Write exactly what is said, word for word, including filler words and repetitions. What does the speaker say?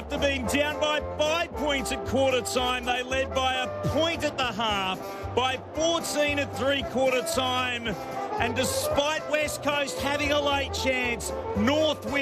after being down by five points at quarter time, they led by a point at the half, by fourteen at three-quarter time. And despite West Coast having a late chance, North win.